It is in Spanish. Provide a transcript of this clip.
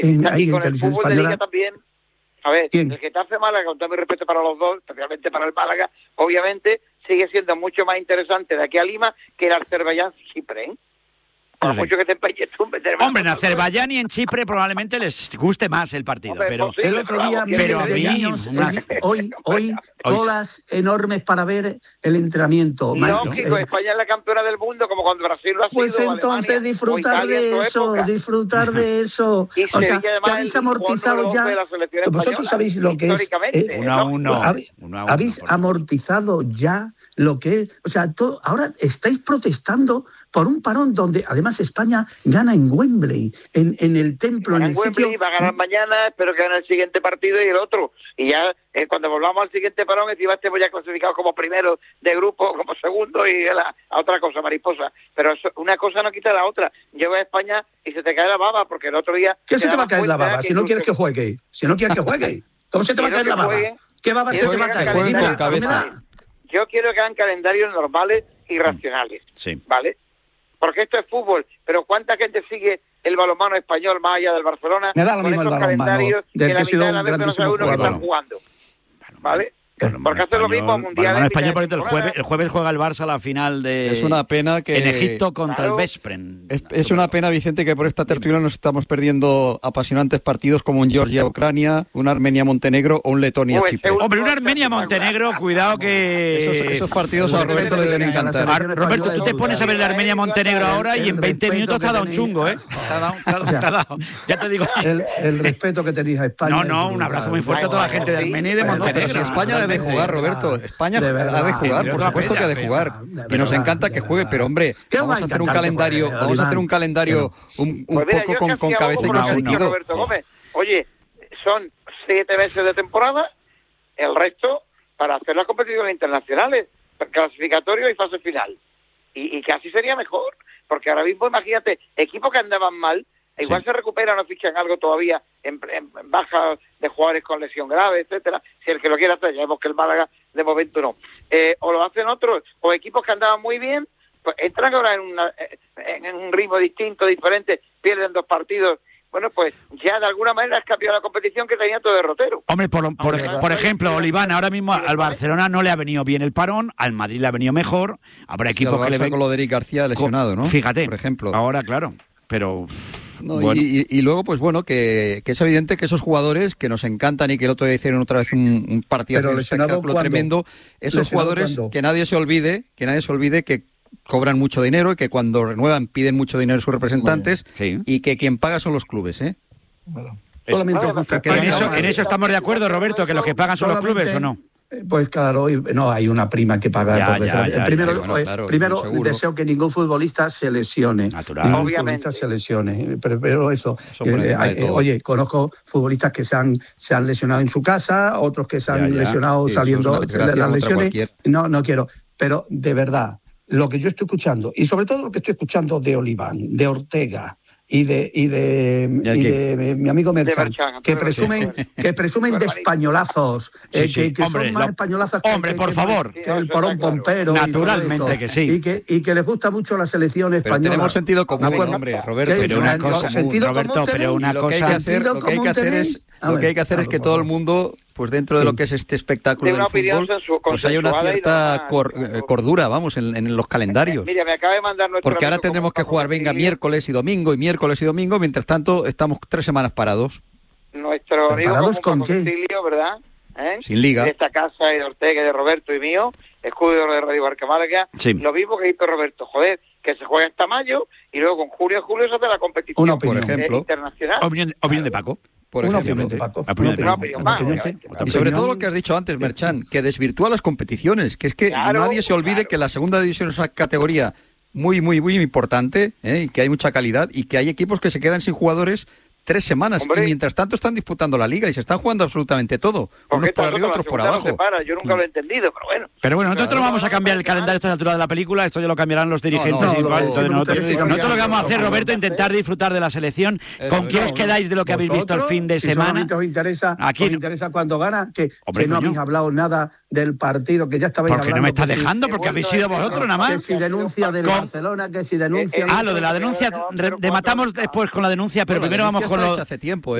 ahí en con el Televisión fútbol de Española. Liga también. A ver, ¿Quién? el Getafe Málaga, con todo mi respeto para los dos, especialmente para el Málaga, obviamente sigue siendo mucho más interesante de aquí a Lima que el Azerbaiyán-Chipre, ¿eh? Por mucho que te empeñes tú en meterme. Hombre, en Azerbaiyán y en Chipre probablemente les guste más el partido. Hombre, pero posible, El otro día, pero a miles de mí, niños, una- hoy colas enormes para ver el entrenamiento. Lógico, España es la campeona del mundo, como cuando Brasil lo ha sido. Pues entonces Alemania, disfrutar o Italia en de su eso, época. disfrutar de eso. Y O sea, Sevilla, que además, habéis el amortizado jugador ya. de la selección Vosotros española, sabéis lo que es. históricamente, 1-1. Habéis 1-1, habéis por favor. amortizado ya lo que es. O sea, todo, ahora estáis protestando por un parón donde además España gana en Wembley, en el templo, en Gana el en Wembley, sitio. va a ganar mañana, espero que gane el siguiente partido y el otro. Y ya cuando volvamos al siguiente parón, encima estemos ya clasificados como primero de grupo, como segundo y a otra cosa, mariposa. Pero eso, una cosa no quita la otra. Llego a España y se te cae la baba, porque el otro día... ¿Qué se te va a caer la cuenta baba si no quieres que juegue? Si no quieres que juegue. ¿Cómo se te va a caer la baba? ¿Qué baba se te va a caer? juegue Dímela, con cabeza. dímela. Yo quiero que hagan calendarios normales y racionales, Sí. ¿vale? Porque esto es fútbol, pero ¿cuánta gente sigue el balonmano español más allá del Barcelona? Me da lo con mismo el estos balonmano, calendarios del que que la he sido mitad de un la vez no grandísimo sabe uno que jugador. están jugando, ¿vale? Balonmano Porque hace lo mismo español, mundiales. balonmano español, por mitad de ejemplo, el temporada. jueves juega el Barça la final de... Es una pena que... En Egipto contra Claro. el Veszprém. Es una pena, Vicente, que por esta tertulia nos estamos perdiendo apasionantes partidos como un Georgia-Ucrania, un Armenia-Montenegro o un Letonia-Chipre. Pues, Hombre, un Armenia-Montenegro, cuidado que... Esos partidos a Roberto le deben encantar. Roberto, tú te pones a ver el Armenia-Montenegro ahora y en 20 minutos te ha dado un chungo, ¿eh? Te ha dado. Ya te digo. El respeto que tenéis a España. No, un abrazo muy fuerte a toda la gente de Armenia y de Bueno, Montenegro. Pero si España debe jugar, Roberto. España De ha verdad, de jugar, de por verdad, supuesto que ha de de jugar. verdad, Y nos de encanta verdad, que de juegue, verdad. pero hombre, ¿Qué vamos va a a hacer un encantar que calendario, juegue, vamos a hacer un Oliván? calendario un Pues mira, poco yo casi con hago cabeza y como con lo que ha dicho sentido. Roberto Gómez. Oye, son 7 meses de temporada, el resto para hacer las competiciones internacionales, clasificatorio y fase final. Y casi sería mejor, porque ahora mismo, imagínate, equipos que andaban mal, igual se recuperan o fichan algo todavía en baja de jugadores con lesión grave, etcétera. Si el que lo quiera hacer, ya vemos que el Málaga de momento no. O lo hacen otros, o equipos que andaban muy bien, pues entran ahora en un ritmo distinto, diferente, pierden 2 partidos. Bueno, pues ya de alguna manera has cambiado la competición que tenía todo derrotero. Hombre, por ejemplo, Oliván, ahora mismo al Barcelona no le ha venido bien el parón, al Madrid le ha venido mejor, habrá Sí, equipos al que le Barça ven... con lo de Eric García lesionado, ¿no? Fíjate, por ejemplo. ahora claro, pero... No, bueno. y luego, pues bueno, que es evidente que esos jugadores que nos encantan y que el otro día hicieron otra vez un partido, Pero un lesionado, espectáculo ¿cuándo? tremendo, esos ¿Lesionado jugadores cuándo? que nadie se olvide que cobran mucho dinero y que cuando renuevan piden mucho dinero a sus representantes Sí. y que quien paga son los clubes, ¿eh? Solamente os gusta España. En eso estamos de acuerdo, Roberto, que los que pagan son los Solamente- clubes, ¿o no? Pues claro, no hay una prima que pagar. Ya, por ya, desgracia. ya, Primero, bueno, claro, primero seguro. deseo que ningún futbolista se lesione. Natural. Ningún Obviamente. futbolista se lesione. Pero eso. Eso por encima de todo. Oye, conozco futbolistas que se han lesionado en su casa, otros que se han Ya. lesionado Sí, eso saliendo es una de desgracia las contra lesiones. cualquier. No quiero. Pero de verdad, lo que yo estoy escuchando, y sobre todo lo que estoy escuchando de Oliván, de Ortega y de mi amigo Merchan, Merchan, que Antonio presumen de españolazos, Sí. que Hombre, son más españolazos hombre, por favor. que el porón pompero. Naturalmente que sí. Y que les gusta mucho la selección Pero española. tenemos sentido común, Me acuerdo. hombre, Roberto. ¿Qué? Pero una No, cosa, sentido Roberto, común pero tenéis. una Lo que hay cosa... que hacer, ¿Sentido lo que hay que común hacer tenéis? es, A lo ver, que hay que hacer es por que todo el favor. mundo, pues dentro de lo que es este espectáculo De del una opinión fútbol, pues haya una consensuada y cierta normal. cordura, vamos, en los calendarios. Mira, me acaba de mandar nuestro Porque ahora amigo tendremos que Paco jugar, venga, Castillo, miércoles y domingo, mientras tanto estamos 3 semanas parados, nuestro amigo ¿Parados como con Paco qué? Castillo, ¿verdad? sin liga. De esta casa y de Ortega y de Roberto y mío, escudo de Radio Barca Málaga, Sí. lo mismo que hizo Roberto, joder, que se juega hasta mayo y luego con julio se hace la competición Una opinión. Por ejemplo. internacional. Opinión de Paco. Por Una ejemplo. opinión de Paco. Opinión de Una Paco. opinión Una más, opinión. obviamente. Otra Y sobre opinión. todo lo que has dicho antes, Merchan, que desvirtúa las competiciones, que es que Claro, nadie se olvide claro. que la segunda división es una categoría muy importante, y que hay mucha calidad y que hay equipos que se quedan sin jugadores 3 semanas Hombre. y mientras tanto están disputando la liga y se están jugando absolutamente todo, Porque unos por esta arriba, otra, otros la por segunda no abajo. se para, yo nunca lo he entendido, pero bueno. Pero bueno, nosotros Claro. no vamos a cambiar el calendario a esta altura de la película, esto ya lo cambiarán los dirigentes no, igual. no, Entonces no, nosotros no, lo que vamos a hacer, no, Roberto, es intentar disfrutar de la selección. Eso ¿Con quién es. os quedáis de lo que habéis visto el fin de Si semana? solamente os interesa, Aquí os no. interesa cuando gana, Hombre, que no coño. habéis hablado nada del partido, que ya estabais hablando. Porque no me está dejando, porque habéis sido vosotros nada más. Que si denuncia del Barcelona, que si denuncia... lo de la denuncia, rematamos después con la denuncia, pero primero vamos con lo... hace tiempo,